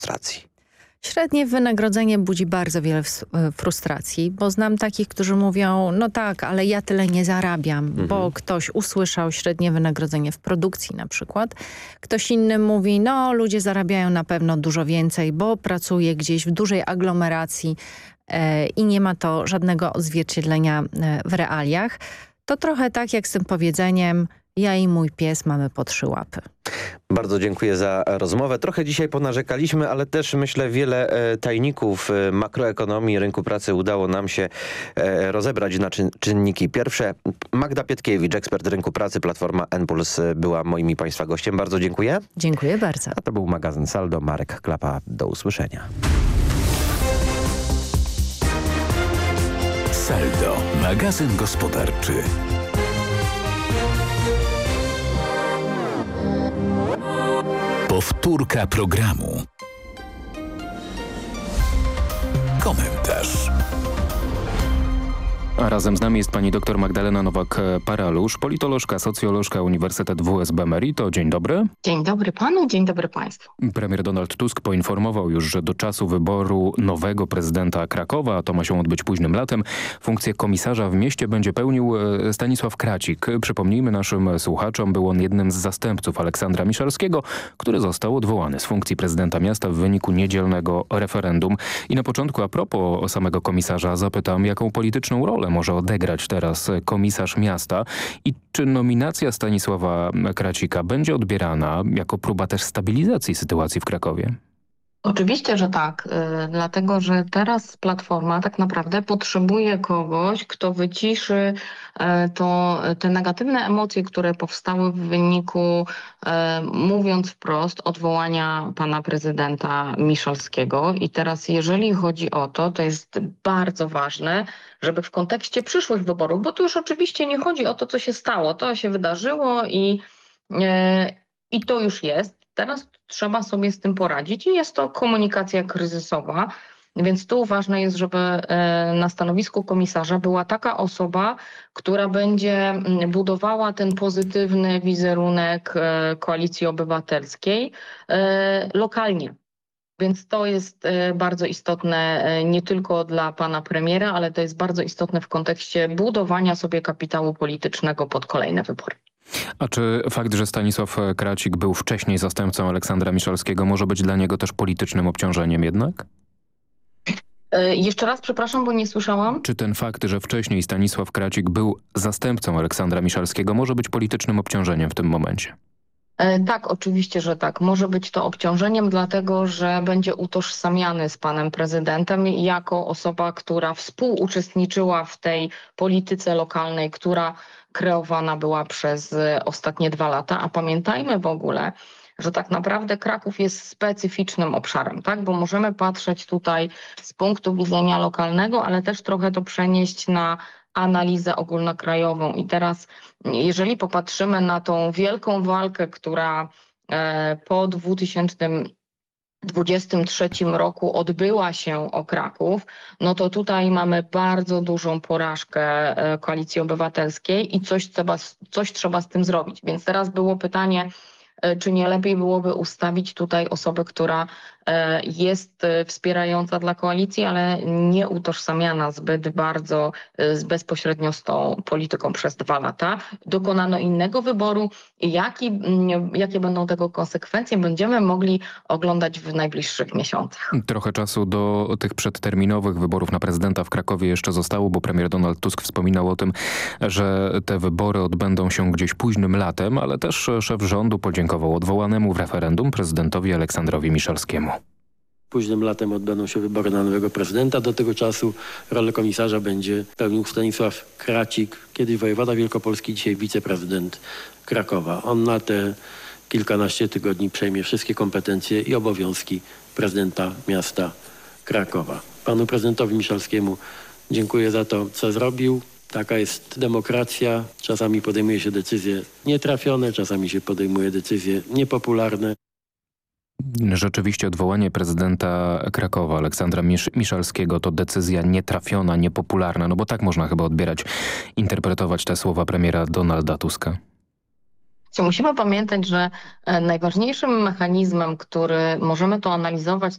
frustracji? Średnie wynagrodzenie budzi bardzo wiele frustracji, bo znam takich, którzy mówią, no tak, ale ja tyle nie zarabiam, bo ktoś usłyszał średnie wynagrodzenie w produkcji na przykład. Ktoś inny mówi, no ludzie zarabiają na pewno dużo więcej, bo pracuje gdzieś w dużej aglomeracji i nie ma to żadnego odzwierciedlenia w realiach. To trochę tak jak z tym powiedzeniem, ja i mój pies mamy po 3 łapy. Bardzo dziękuję za rozmowę. Trochę dzisiaj ponarzekaliśmy, ale też myślę wiele tajników makroekonomii rynku pracy udało nam się rozebrać na czynniki pierwsze. Magda Pietkiewicz, ekspert rynku pracy, Platforma N+, była moim i Państwa gościem. Bardzo dziękuję. Dziękuję bardzo. A to był magazyn Saldo. Marek Klapa. Do usłyszenia. Saldo, magazyn gospodarczy. Powtórka programu. Komentarz. A razem z nami jest pani dr Magdalena Nowak-Paralusz, politolożka, socjolożka Uniwersytet WSB Merito. Dzień dobry. Dzień dobry panu, dzień dobry państwu. Premier Donald Tusk poinformował już, że do czasu wyboru nowego prezydenta Krakowa, a to ma się odbyć późnym latem, funkcję komisarza w mieście będzie pełnił Stanisław Kracik. Przypomnijmy naszym słuchaczom, był on jednym z zastępców Aleksandra Miszalskiego, który został odwołany z funkcji prezydenta miasta w wyniku niedzielnego referendum. I na początku, a propos samego komisarza, zapytam, jaką polityczną rolę może odegrać teraz komisarz miasta i czy nominacja Stanisława Kracika będzie odbierana jako próba też stabilizacji sytuacji w Krakowie? Oczywiście, że tak, dlatego że teraz Platforma tak naprawdę potrzebuje kogoś, kto wyciszy te negatywne emocje, które powstały w wyniku, mówiąc wprost, odwołania pana prezydenta Miszalskiego. I teraz jeżeli chodzi o to, to jest bardzo ważne, żeby w kontekście przyszłych wyborów, bo tu już oczywiście nie chodzi o to, co się stało, to się wydarzyło i to już jest. Teraz trzeba sobie z tym poradzić i jest to komunikacja kryzysowa, więc tu ważne jest, żeby na stanowisku komisarza była taka osoba, która będzie budowała ten pozytywny wizerunek Koalicji Obywatelskiej lokalnie. Więc to jest bardzo istotne nie tylko dla pana premiera, ale to jest bardzo istotne w kontekście budowania sobie kapitału politycznego pod kolejne wybory. A czy fakt, że Stanisław Kracik był wcześniej zastępcą Aleksandra Miszalskiego, może być dla niego też politycznym obciążeniem jednak? Jeszcze raz, przepraszam, bo nie słyszałam. Czy ten fakt, że wcześniej Stanisław Kracik był zastępcą Aleksandra Miszalskiego, może być politycznym obciążeniem w tym momencie? Tak, oczywiście, że tak. Może być to obciążeniem, dlatego że będzie utożsamiany z panem prezydentem jako osoba, która współuczestniczyła w tej polityce lokalnej, która kreowana była przez ostatnie 2 lata. A pamiętajmy w ogóle, że tak naprawdę Kraków jest specyficznym obszarem, tak? Bo możemy patrzeć tutaj z punktu widzenia lokalnego, ale też trochę to przenieść na analizę ogólnokrajową. I teraz, jeżeli popatrzymy na tą wielką walkę, która po 2023 roku odbyła się o Kraków, no to tutaj mamy bardzo dużą porażkę Koalicji Obywatelskiej i coś trzeba z tym zrobić. Więc teraz było pytanie, czy nie lepiej byłoby ustawić tutaj osobę, która jest wspierająca dla koalicji, ale nie utożsamiana zbyt bardzo bezpośrednio z tą polityką przez 2 lata. Dokonano innego wyboru i jakie będą tego konsekwencje, będziemy mogli oglądać w najbliższych miesiącach. Trochę czasu do tych przedterminowych wyborów na prezydenta w Krakowie jeszcze zostało, bo premier Donald Tusk wspominał o tym, że te wybory odbędą się gdzieś późnym latem, ale też szef rządu podziękował odwołanemu w referendum prezydentowi Aleksandrowi Miszalskiemu. Późnym latem odbędą się wybory na nowego prezydenta. Do tego czasu rolę komisarza będzie pełnił Stanisław Kracik, kiedyś wojewoda wielkopolski, dzisiaj wiceprezydent Krakowa. On na te kilkanaście tygodni przejmie wszystkie kompetencje i obowiązki prezydenta miasta Krakowa. Panu prezydentowi Miszalskiemu dziękuję za to, co zrobił. Taka jest demokracja. Czasami podejmuje się decyzje nietrafione, czasami się podejmuje decyzje niepopularne. Rzeczywiście odwołanie prezydenta Krakowa, Aleksandra Miszalskiego, to decyzja nietrafiona, niepopularna, no bo tak można chyba interpretować te słowa premiera Donalda Tuska. Musimy pamiętać, że najważniejszym mechanizmem, który możemy to analizować,